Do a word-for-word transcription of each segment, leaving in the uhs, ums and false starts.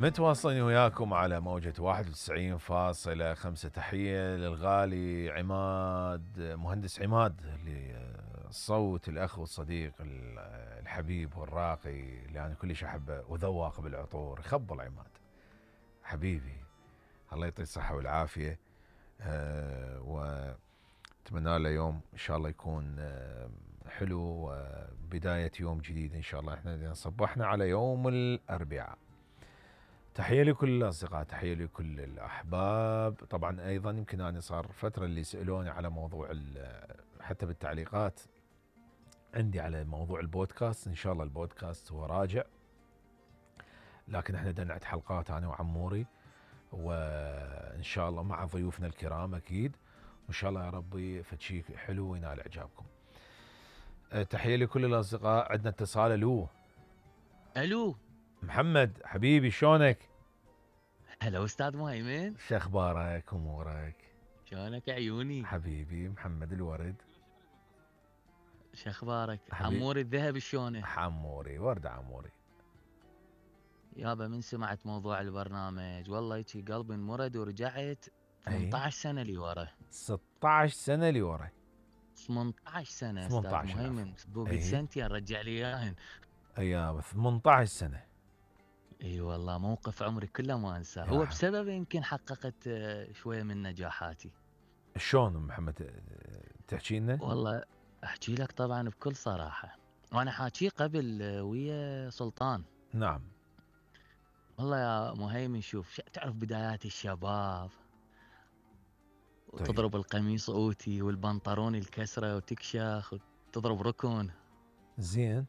متواصلين وياكم على موجة واحد وتسعين فاصلة خمسة. تحية للغالي عماد، مهندس عماد، للصوت، الأخ والصديق الحبيب والراقي اللي أنا كلش أحبه، وذواق بالعطور. يخبل عماد حبيبي، الله يعطيه الصحة والعافية. أه واتمنى له يوم إن شاء الله يكون أه حلو، وبداية يوم جديد إن شاء الله. إحنا صبحنا على يوم الأربعاء. تحية لكل الأصدقاء، تحية لكل الأحباب. طبعا أيضا يمكن أنا صار فترة اللي سألوني على موضوع حتى بالتعليقات عندي على موضوع البودكاست. إن شاء الله البودكاست هو راجع، لكن احنا دنعت حلقات أنا وعموري، وإن شاء الله مع ضيوفنا الكرام أكيد، وإن شاء الله يا ربي فشي حلو وينال إعجابكم. تحية لكل الأصدقاء. عندنا اتصال. ألو ألو محمد حبيبي، شلونك؟ هلا أستاذ مهيمن، شو أخبارك أمورك؟ شلونك عيوني حبيبي محمد الورد، شو أخبارك؟ حبيب. عموري الذهب شلونه؟ عموري ورد عموري. يابا من سمعت موضوع البرنامج والله هيك قلبي انمرد ورجعت ثمانية عشر سنة لي ورا. ستة عشر سنة لي ورا. ثمانية عشر سنة أستاذ مهيمن، بوقت سنتين رجع لي إياهن. أيام ثمانية عشر سنة. اي والله موقف عمري كله ما انساه، هو بسبب يمكن حققت شويه من نجاحاتي. شلون محمد تحكي لنا؟ والله احكي لك طبعا بكل صراحه، وانا حاكي قبل ويا سلطان. نعم. والله يا مهيمن شوف، تعرف بدايات الشباب، وتضرب طيب. القميص اوتي والبنطلون الكسره وتكشخ وتضرب ركن. زين.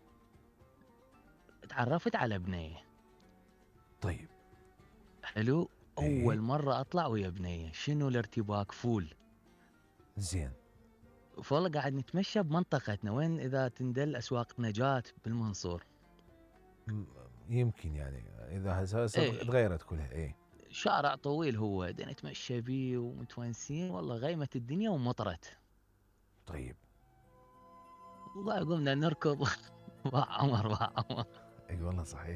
تعرفت على بنيه. طيب حلو. ايه؟ اول مره اطلع ويا بنيه، شنو الارتباك فول. زين. فوالله قاعد نتمشى بمنطقتنا، وين اذا تندل اسواق نجاة بالمنصور. يمكن يعني اذا هسه ايه؟ تغيرت كلها. ايه شارع طويل هو، بدنا نتمشى بيه ومتونسين، والله غيمت الدنيا ومطرت. طيب والله قمنا نركض واه عمر واه عمر. اي والله صحيح.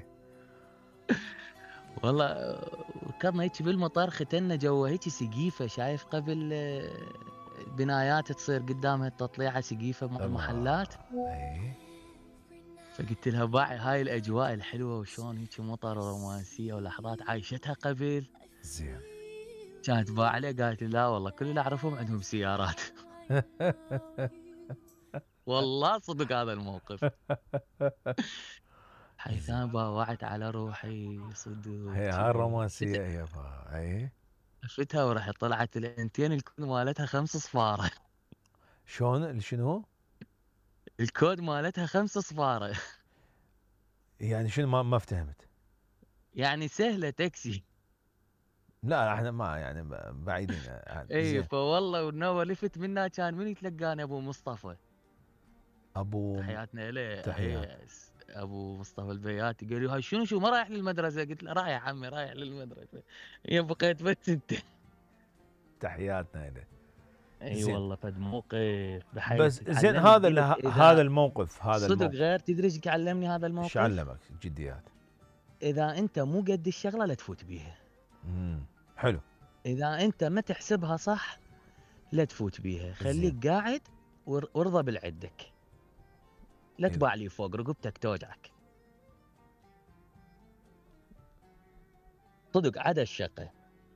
والله ركضنا هيك بالمطر، ختنا جوا هيك سقيفه، شايف قبل بنايات تصير قدامها تطليعه سقيفه مع المحلات. اي. فقلت لها باعي هاي الاجواء الحلوه وشون هيك مطر ورومانسيه ولحظات عايشتها قبل. زين. كانت باع عليه، قالت لي لا والله كل اللي اعرفهم عندهم سيارات. والله صدق هذا الموقف. حيث انا باوعت على روحي صدق. هي هاي الرومانسيه هي با. اي شفتها ورحت طلعت الانتين الكود مالتها خمس صفاره. شلون شنو؟ الكود مالتها خمس صفاره. يعني شنو؟ ما ما افتهمت. يعني سهله تاكسي. لا احنا ما يعني بعيدين. اي فوالله والنوى لفت منا، كان من يتلقاني؟ ابو مصطفى. ابو تحياتنا له. تحيات. ابو مصطفى البياتي. قال لي هاي شنو شو ما رايح للمدرسه؟ قلت له رايح عمي، رايح للمدرسه. يا بقيت بس انت. تحياتنا له. اي والله فد موقف بحيث. بس زين هذا هذا الموقف هذا صدق الموقف. غير. تدري ايش علمني هذا الموقف؟ ايش علمك؟ جديات. اذا انت مو قد الشغله لا تفوت بيها. امم حلو. اذا انت ما تحسبها صح لا تفوت بيها. خليك زين. قاعد وارضى بالعدك، لا تباع لي فوق رقبتك توجعك. صدق عدا الشقه.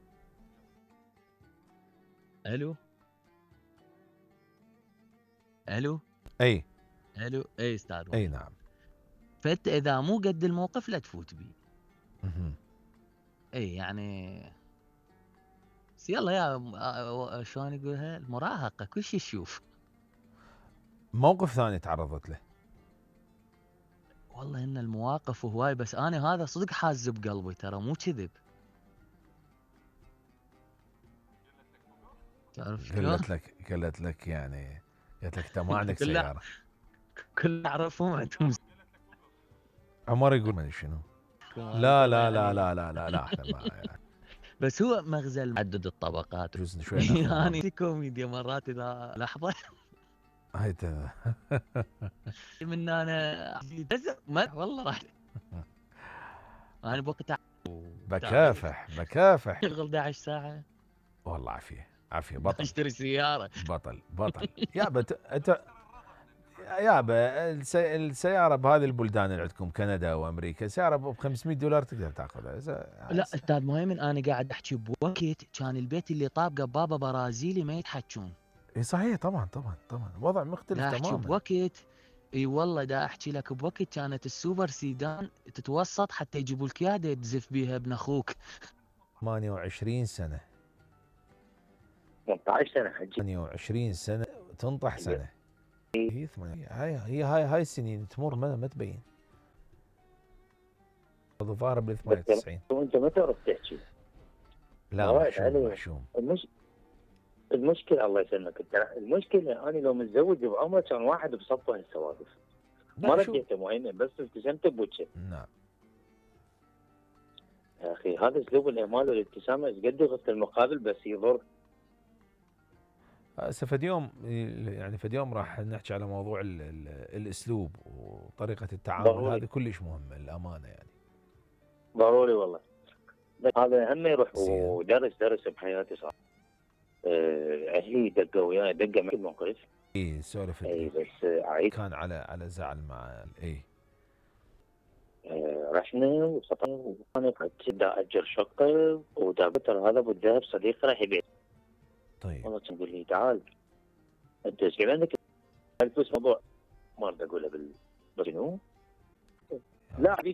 الو الو اي الو اي استاذ. اي نعم. فانت اذا مو قد الموقف لا تفوت بيه. اها اي يعني بس يلا يا شلون يقولها، المراهقه كل شيء تشوف. موقف ثاني تعرضت له؟ والله ان المواقف هواي، بس انا هذا صدق حاز بقلبي ترى مو كذب. تعرف شلون؟ قلت لك قلت لك يعني قلت لك انت ما عندك سياره. كل اعرفهم عندهم. عمر يقول ما شنو. لا لا لا لا لا لا لا احنا ما يعني. بس هو مغزى معدد الطبقات. جزء شوي يعني كوميديا مرات اذا لحظه. هاي من انا ما والله راح. انا بوقتها بكافح بكافح. شغل احد عشر ساعة. والله عافية عافية بطل. اشتري سيارة. بطل بطل يابا انت يابا السي... السيارة بهذه البلدان اللي عندكم كندا وامريكا سيارة ب خمسمية دولار تقدر تاخذها. لا استاذ مهيمن انا قاعد احكي بوقت كان البيت اللي طابقه بابا برازيلي ما يتحكون. اي صحيح طبعا طبعا طبعا وضع مختلف دا احكي تماما. بوقت. اي والله دا احكي لك بوقت كانت السوبر سيدان تتوسط حتى يجيبوا لك اياها تزف بيها ابن اخوك. ثمانية وعشرين سنة. ثمانية عشر سنة حجي. ثمانية وعشرين سنة تنطح سنة. هي ثمانية هاي هي هاي هاي السنين تمر ما, ما تبين. الظاهر بال ثمانية وتسعين. وانت ما تعرف تحكي. لا محشوم محشوم. المش... المشكلة الله يسلمك المشكلة أنا لو متزوج بعمره كان واحد بصفه هالسوالف. ما رديته مهيمن بس التزمت بوجهه. نعم. يا أخي هذا أسلوب الإهمال والابتسامة إيش قد يغث المقابل بس يضر. هسه فد يوم يعني فد يوم راح نحكي على موضوع ال ال الاسلوب وطريقه التعامل. هذا كلش مهم الامانه يعني. ضروري والله. هذا هم يروح ودرس درس بحياتي صار. اهلي دقوا وياي دقه من الموقف. اي سولف. اي بس عيد كان على على زعل مع اي. رحنا وسطنا وانا قعدت دا اجر شقه ودابتر هذا ابو الذهب صديقي راح يبيع. طيب والله كان يقول لي تعال انت ايش عندك الفلوس موضوع ما اريد اقولها بال شنو؟ لا